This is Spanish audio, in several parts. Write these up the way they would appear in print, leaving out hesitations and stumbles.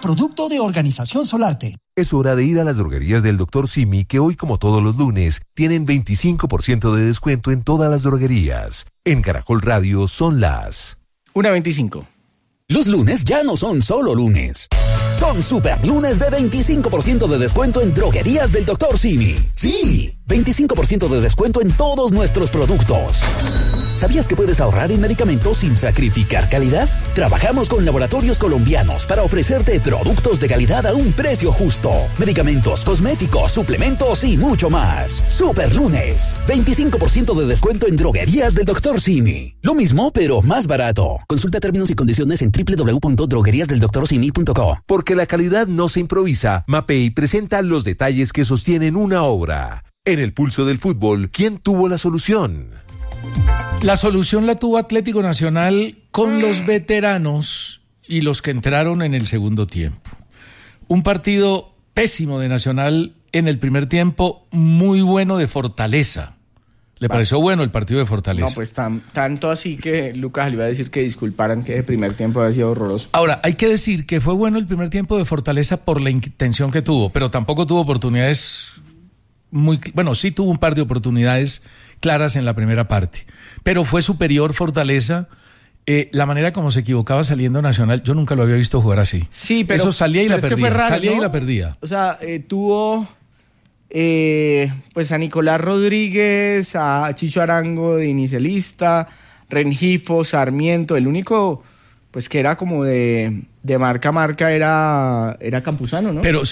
producto de Organización Solarte. Es hora de ir a las droguerías del Dr. Simi, que hoy, como todos los lunes, tienen 25% de descuento en todas las droguerías. En Caracol Radio son las 1:25. Los lunes ya no son solo lunes. Son super lunes de 25% de descuento en droguerías del Dr. Simi. Sí, 25% de descuento en todos nuestros productos. ¿Sabías que puedes ahorrar en medicamentos sin sacrificar calidad? Trabajamos con laboratorios colombianos para ofrecerte productos de calidad a un precio justo. Medicamentos, cosméticos, suplementos y mucho más. Super lunes, 25% de descuento en droguerías del Dr. Simi. Lo mismo, pero más barato. Consulta términos y condiciones en www.drogueriasdeldoctorsimi.co. Porque la calidad no se improvisa, Mapei presenta los detalles que sostienen una obra. En el pulso del fútbol, ¿quién tuvo la solución? La solución la tuvo Atlético Nacional con los veteranos y los que entraron en el segundo tiempo. Un partido pésimo de Nacional en el primer tiempo, muy bueno de Fortaleza. ¿Le pareció bueno el partido de Fortaleza? No, pues tanto así que Lucas le iba a decir que disculparan que el primer tiempo había sido horroroso. Ahora, hay que decir que fue bueno el primer tiempo de Fortaleza por la intención que tuvo, pero tampoco tuvo oportunidades sí tuvo un par de oportunidades claras en la primera parte, pero fue superior Fortaleza. La manera como se equivocaba saliendo Nacional, yo nunca lo había visto jugar así. Sí, pero eso salía y la perdía, raro, salía, ¿no? y la perdía. O sea, tuvo pues a Nicolás Rodríguez, a Chicho Arango de inicialista, Rengifo, Sarmiento, el único pues que era como de marca a marca era Campuzano, ¿no? Pero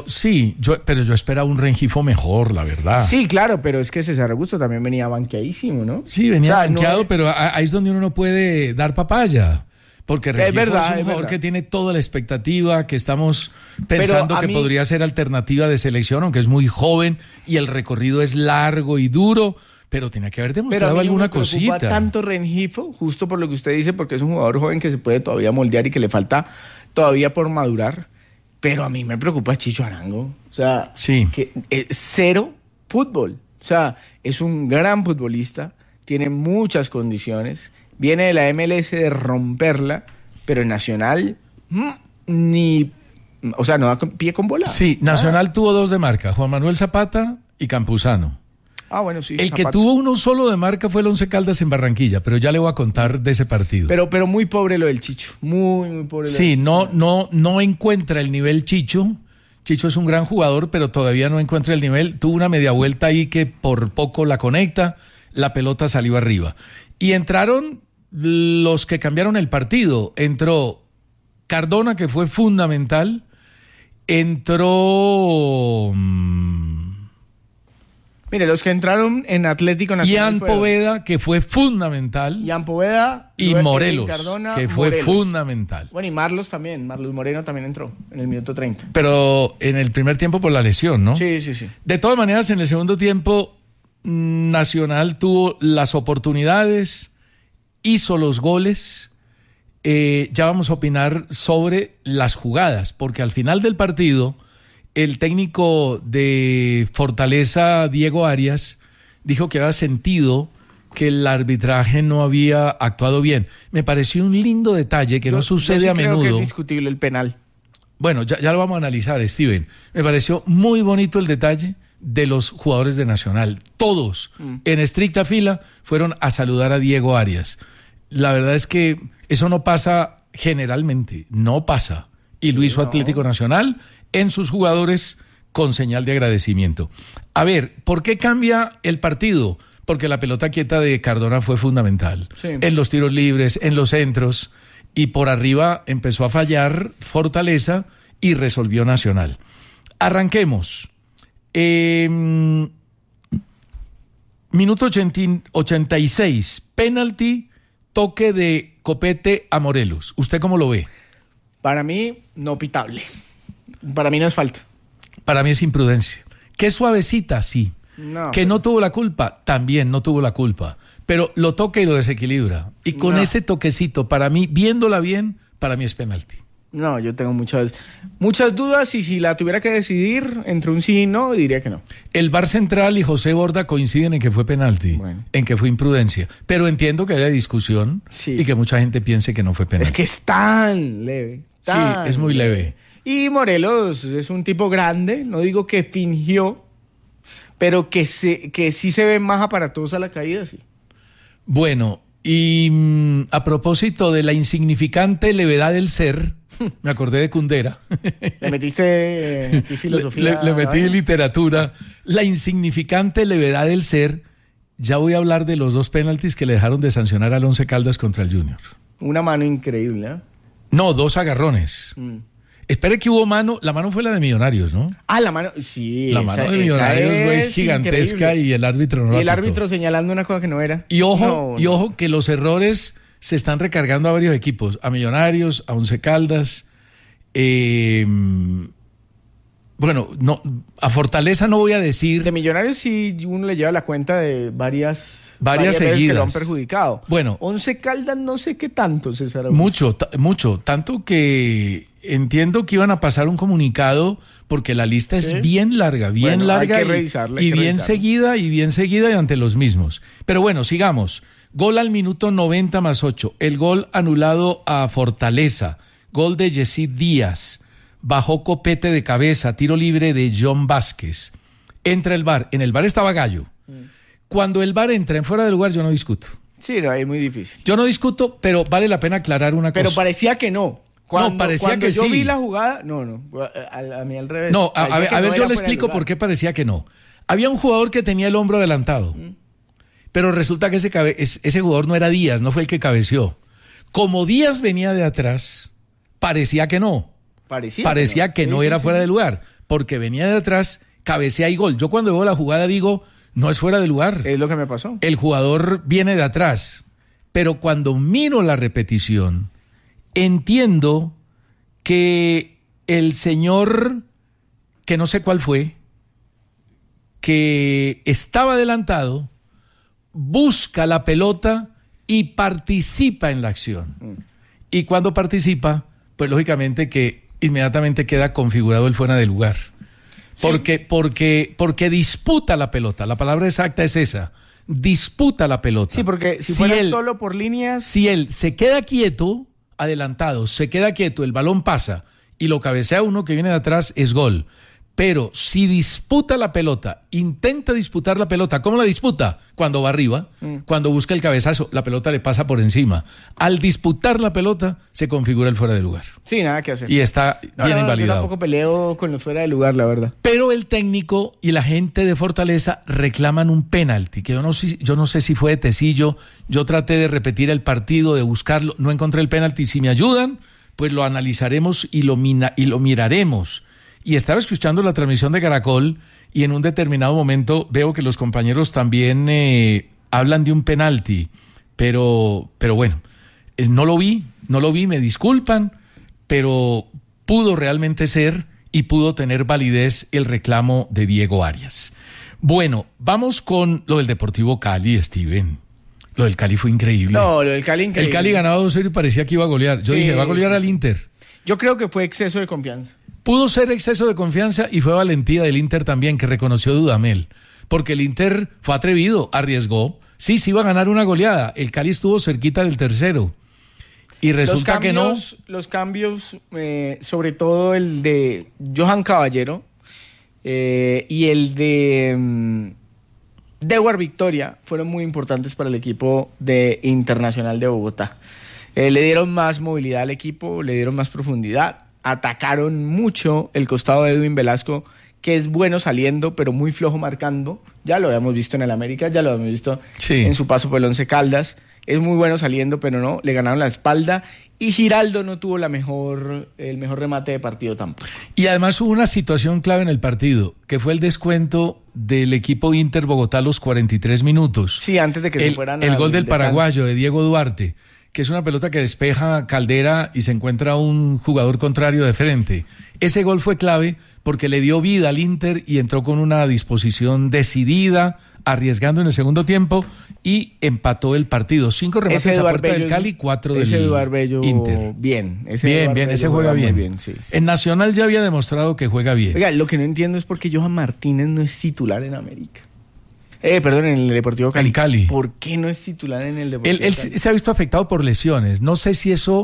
yo esperaba un Rengifo mejor, la verdad. Sí, claro, pero es que César Augusto también venía banqueadísimo, ¿no? Sí, venía banqueado, pero ahí es donde uno no puede dar papaya. Porque Rengifo es un jugador que tiene toda la expectativa, que estamos pensando que podría ser alternativa de selección, aunque es muy joven y el recorrido es largo y duro, pero tenía que haber demostrado alguna cosita. Pero tanto Rengifo, justo por lo que usted dice, porque es un jugador joven que se puede todavía moldear y que le falta todavía por madurar, pero a mí me preocupa Chicho Arango. O sea, sí. Que cero fútbol. O sea, es un gran futbolista, tiene muchas condiciones, viene de la MLS de romperla, pero en Nacional no da pie con bola. Sí, Nacional tuvo dos de marca, Juan Manuel Zapata y Campuzano. Bueno, sí. El Zapata. que tuvo uno solo de marca fue el Once Caldas en Barranquilla, pero ya le voy a contar de ese partido. Pero muy pobre lo del Chicho, muy pobre. Sí, no encuentra el nivel Chicho. Chicho es un gran jugador, pero todavía no encuentra el nivel. Tuvo una media vuelta ahí que por poco la conecta, la pelota salió arriba. Y entraron los que cambiaron el partido. Entró Cardona, que fue fundamental. Entró... Mire, los que entraron en Atlético Nacional Ian Poveda, que fue fundamental. Ian Poveda. Y Morelos, Cardona, que fue fundamental. Bueno, y Marlos Moreno también entró en el minuto 30. Pero en el primer tiempo por la lesión, ¿no? Sí. De todas maneras, en el segundo tiempo, Nacional tuvo las oportunidades, hizo los goles. Ya vamos a opinar sobre las jugadas, porque al final del partido... El técnico de Fortaleza, Diego Arias, dijo que había sentido que el arbitraje no había actuado bien. Me pareció un lindo detalle que no sucede a menudo. Creo que es discutible el penal. Bueno, ya lo vamos a analizar, Steven. Me pareció muy bonito el detalle de los jugadores de Nacional. Todos, en estricta fila, fueron a saludar a Diego Arias. La verdad es que eso no pasa generalmente, no pasa. Y lo hizo Atlético Nacional en sus jugadores con señal de agradecimiento. A ver, ¿por qué cambia el partido? Porque la pelota quieta de Cardona fue fundamental. Sí. En los tiros libres, en los centros, y por arriba empezó a fallar Fortaleza y resolvió Nacional. Arranquemos. Minuto 86, penalti, toque de Copete a Morelos. ¿Usted cómo lo ve? Para mí, no pitable. Para mí no es falta. Para mí es imprudencia. Que suavecita, sí. Que no tuvo la culpa, también no tuvo la culpa. Pero lo toca y lo desequilibra. Y con ese toquecito, para mí, viéndola bien, para mí es penalti. No, yo tengo muchas dudas y si la tuviera que decidir entre un sí y no, diría que no. El VAR Central y José Borda coinciden en que fue penalti, en que fue imprudencia. Pero entiendo que haya discusión y que mucha gente piense que no fue penalti. Es que es tan leve, Sí, es muy leve. Y Morelos es un tipo grande, no digo que fingió, pero que sí se ve más aparatosa la caída, sí. Bueno, y a propósito de la insignificante levedad del ser, me acordé de Kundera. Le metiste aquí filosofía. Le metí literatura. La insignificante levedad del ser. Ya voy a hablar de los 2 penaltis que le dejaron de sancionar al Once Caldas contra el Junior. Una mano increíble, ¿eh? No, 2 agarrones. Espere que hubo mano. La mano fue la de Millonarios, ¿no? La mano, sí. La mano de Millonarios, güey, gigantesca, increíble. Y el árbitro no. Y el árbitro señalando una cosa que no era. Y ojo que los errores se están recargando a varios equipos. A Millonarios, a Once Caldas. Bueno, no, a Fortaleza no voy a decir. De Millonarios sí uno le lleva la cuenta de varias veces seguidas que lo han perjudicado. Bueno. Once Caldas no sé qué tanto, César. Mucho, tanto que entiendo que iban a pasar un comunicado porque la lista es bien larga, hay que revisarla, y bien seguida y ante los mismos. Pero bueno, sigamos. Gol al minuto 90+8. El gol anulado a Fortaleza. Gol de Yesid Díaz. Bajó copete de cabeza, tiro libre de John Vázquez. Entra el VAR. En el VAR estaba Gallo. Cuando el VAR entra en fuera de lugar, yo no discuto. Sí, no, es muy difícil. Yo no discuto, pero vale la pena aclarar una cosa. Pero parecía que no. Cuando yo vi la jugada, no, a mí al revés. No, a ver, yo le explico por qué parecía que no. Había un jugador que tenía el hombro adelantado, pero resulta que ese jugador no era Díaz, no fue el que cabeceó. Como Díaz venía de atrás, parecía que no. Parecía que no era fuera de lugar, porque venía de atrás, cabecea y gol. Yo cuando veo la jugada digo, no es fuera de lugar. Es lo que me pasó. El jugador viene de atrás, pero cuando miro la repetición, entiendo que el señor, que no sé cuál fue, que estaba adelantado, busca la pelota y participa en la acción. Y cuando participa, pues lógicamente que inmediatamente queda configurado el fuera de lugar. Porque disputa la pelota. La palabra exacta es esa. Disputa la pelota. Sí, porque si fuera solo por líneas. Si él se queda quieto, adelantado, se queda quieto, el balón pasa y lo cabecea uno que viene de atrás, es gol. Pero si disputa la pelota, intenta disputar la pelota, ¿cómo la disputa? Cuando va arriba, cuando busca el cabezazo, la pelota le pasa por encima. Al disputar la pelota, se configura el fuera de lugar. Sí, nada que hacer. Y está bien invalidado. Yo tampoco peleo con los fuera de lugar, la verdad. Pero el técnico y la gente de Fortaleza reclaman un penalti, que yo no sé si fue de Tecillo. Yo traté de repetir el partido, de buscarlo, no encontré el penalti. Si me ayudan, pues lo analizaremos y lo miraremos. Y estaba escuchando la transmisión de Caracol y en un determinado momento veo que los compañeros también hablan de un penalti, pero bueno, no lo vi, me disculpan, pero pudo realmente ser y pudo tener validez el reclamo de Diego Arias. Bueno, vamos con lo del Deportivo Cali, Steven. Lo del Cali fue increíble. No, lo del Cali increíble. El Cali ganaba 2-0 y parecía que iba a golear. Yo dije, va a golear al Inter. Yo creo que fue exceso de confianza. Pudo ser exceso de confianza y fue valentía del Inter también, que reconoció Dudamel. Porque el Inter fue atrevido, arriesgó. Sí, iba a ganar una goleada. El Cali estuvo cerquita del tercero. Y resulta que no. Los cambios, sobre todo el de Johan Caballero y el de Dewar Victoria, fueron muy importantes para el equipo de Internacional de Bogotá. Le dieron más movilidad al equipo, le dieron más profundidad. Atacaron mucho el costado de Edwin Velasco, que es bueno saliendo, pero muy flojo marcando. Ya lo habíamos visto en el América, ya lo habíamos visto en su paso por el Once Caldas. Es muy bueno saliendo, pero no, le ganaron la espalda. Y Giraldo no tuvo el mejor remate de partido tampoco. Y además hubo una situación clave en el partido, que fue el descuento del equipo Inter Bogotá a los 43 minutos. Sí, antes de que se fueran el gol del paraguayo, de Diego Duarte, que es una pelota que despeja Caldera y se encuentra un jugador contrario de frente. Ese gol fue clave porque le dio vida al Inter y entró con una disposición decidida, arriesgando en el segundo tiempo y empató el partido. 5 remates a puerta del Cali, 4 del Inter. Bien. Ese juega bien. Sí. En Nacional ya había demostrado que juega bien. Oiga, lo que no entiendo es por qué Johan Martínez no es titular en América. En el Deportivo Cali. En Cali. ¿Por qué no es titular en el Deportivo Cali? Él se ha visto afectado por lesiones. No sé si eso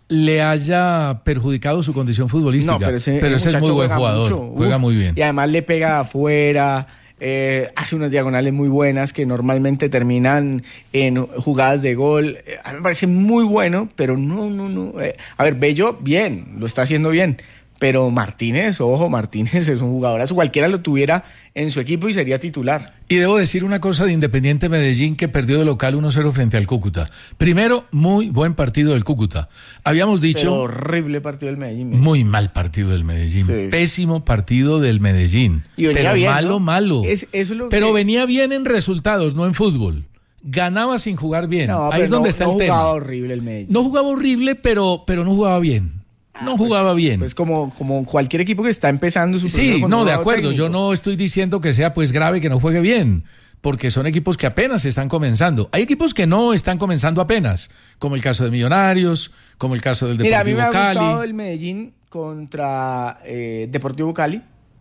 le haya perjudicado su condición futbolística. No, pero ese es muy buen jugador, juega muy bien. Y además le pega afuera, hace unas diagonales muy buenas que normalmente terminan en jugadas de gol. A mí me parece muy bueno, pero no. A ver, Bello, bien, lo está haciendo bien. Pero Martínez, ojo, Martínez es un jugadorazo. Cualquiera lo tuviera en su equipo y sería titular. Y debo decir una cosa de Independiente Medellín, que perdió de local 1-0 frente al Cúcuta. Primero, muy buen partido del Cúcuta. Habíamos dicho... Pero horrible partido del Medellín. Muy mal partido del Medellín. Sí. Pésimo partido del Medellín. Y venía pero bien, malo. Eso es lo pero que... venía bien en resultados, no en fútbol. Ganaba sin jugar bien. Ahí es donde está el tema. No jugaba horrible el Medellín. No jugaba horrible, pero no jugaba bien. No jugaba bien. Pues como cualquier equipo que está empezando su proceso. Sí, no, de acuerdo. Técnico. Yo no estoy diciendo que sea pues grave que no juegue bien, porque son equipos que apenas están comenzando. Hay equipos que no están comenzando apenas, como el caso de Millonarios, como el caso del Deportivo Cali. Mira, a mí me ha gustado el Medellín contra Deportivo Cali.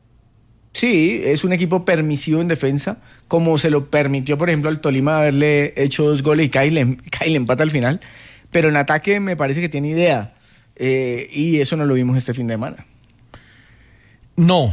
Sí, es un equipo permisivo en defensa, como se lo permitió, por ejemplo, al Tolima haberle hecho 2 goles y Cali le empata al final. Pero en ataque me parece que tiene idea. Y eso no lo vimos este fin de semana. No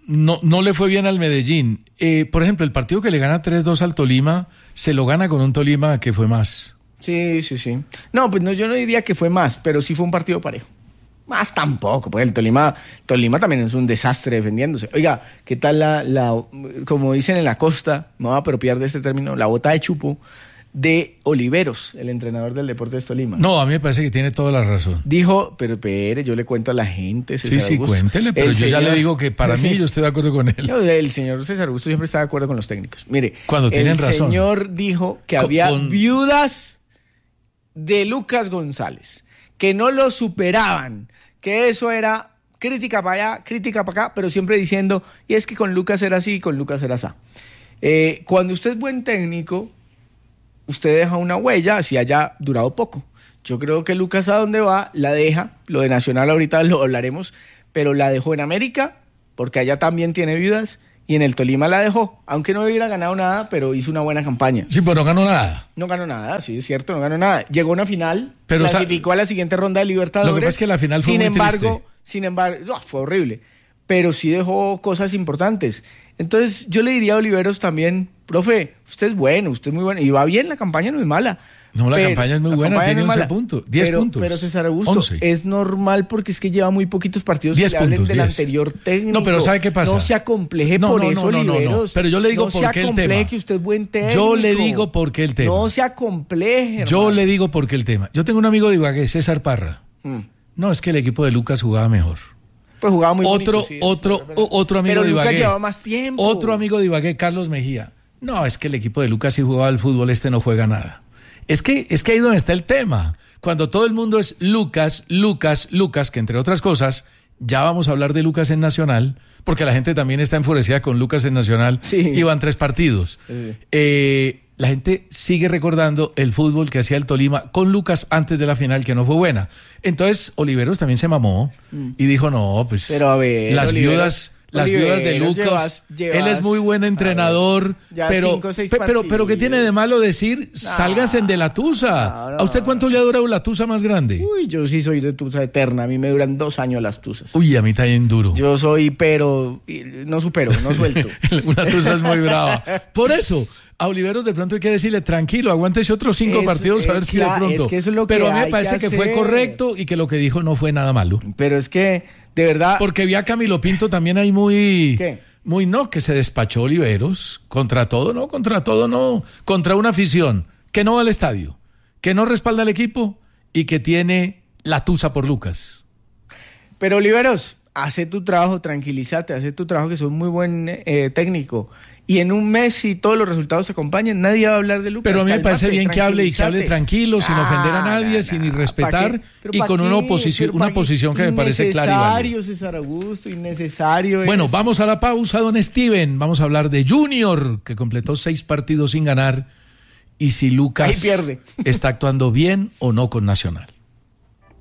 le fue bien al Medellín. Por ejemplo, el partido que le gana 3-2 al Tolima, se lo gana con un Tolima que fue más. Sí. No, pues no, yo no diría que fue más, pero sí fue un partido parejo. Más tampoco, porque el Tolima también es un desastre defendiéndose. Oiga, ¿qué tal la como dicen en la costa, me voy a apropiar de este término, la bota de chupo de Oliveros, el entrenador del Deportes Tolima? No, a mí me parece que tiene toda la razón. Dijo, pero espere, yo le cuento a la gente, César Augusto. Cuéntele, pero yo ya le digo que para mí yo estoy de acuerdo con él. El señor César Augusto siempre está de acuerdo con los técnicos. Mire, cuando tienen razón. El señor dijo que había viudas de Lucas González, que no lo superaban, que eso era crítica para allá, crítica para acá, pero siempre diciendo, y es que con Lucas era así, con Lucas era así. Cuando usted es buen técnico, usted deja una huella, así haya durado poco. Yo creo que Lucas a donde va, la deja. Lo de Nacional ahorita lo hablaremos, pero la dejó en América, porque allá también tiene viudas, y en el Tolima la dejó. Aunque no hubiera ganado nada, pero hizo una buena campaña. Sí, pero no ganó nada. No ganó nada, sí, es cierto, no ganó nada. Llegó a una final, pero clasificó a la siguiente ronda de Libertadores. Lo que pasa es que la final fue muy triste. Sin embargo, fue horrible. Pero sí dejó cosas importantes. Entonces, yo le diría a Oliveros también, profe, usted es bueno, usted es muy bueno, y va bien, la campaña no es mala. No, la campaña es muy buena, tiene 11 puntos, 10 puntos. Pero César Augusto, 11. Es normal porque es que lleva muy poquitos partidos 10 que le hablen puntos, del 10. anterior técnico. No, pero ¿sabe qué pasa? No se acompleje por eso, Oliveros. No. Pero yo le digo por qué el tema. No se acompleje que usted es buen técnico. Yo le digo por qué el tema. No se acompleje, hermano. Yo le digo por qué el tema. Yo tengo un amigo de Ibagué, César Parra. No, es que el equipo de Lucas jugaba mejor. Pues jugaba muy bonito, otro amigo pero de Ibagué. Lucas llevaba más tiempo. Otro amigo de Ibagué, Carlos Mejía. No, es que el equipo de Lucas sí jugaba al fútbol, este no juega nada. Es que ahí donde está el tema. Cuando todo el mundo es Lucas, que entre otras cosas, ya vamos a hablar de Lucas en Nacional, porque la gente también está enfurecida con Lucas en Nacional. Sí. Iban 3 partidos. Sí. La gente sigue recordando el fútbol que hacía el Tolima con Lucas antes de la final, que no fue buena. Entonces, Oliveros también se mamó y dijo, no, pues pero a ver, las viudas de Lucas, él es muy buen entrenador, pero ¿qué tiene de malo decir? Sálganse de la tusa. ¿A usted cuánto le ha durado la tusa más grande? Uy, yo sí soy de tusa eterna, a mí me duran 2 años las tusas. Uy, a mí también duro. Yo soy, pero no supero, no suelto. Una tusa es muy brava. Por eso, a Oliveros de pronto hay que decirle, tranquilo, aguántese otros 5 partidos a ver si de pronto. Es que eso es lo pero que a mí me parece que fue correcto y que lo que dijo no fue nada malo. Pero es que, de verdad. Porque vi a Camilo Pinto también ahí muy. ¿Qué? Muy no, que se despachó Oliveros. Contra todo no. Contra una afición que no va al estadio, que no respalda al equipo y que tiene la tusa por Lucas. Pero Oliveros, hace tu trabajo, tranquilízate, hace tu trabajo, que sos muy buen técnico. Y en un mes, si todos los resultados se acompañan, nadie va a hablar de Lucas. Pero a mí me parece bien que hable tranquilo, sin ofender a nadie, sin irrespetar, y con una posición que me parece clara y válida. Innecesario, César Augusto, innecesario. Bueno, vamos a la pausa, don Steven. Vamos a hablar de Junior, que completó 6 partidos sin ganar, y si Lucas está actuando bien o no con Nacional.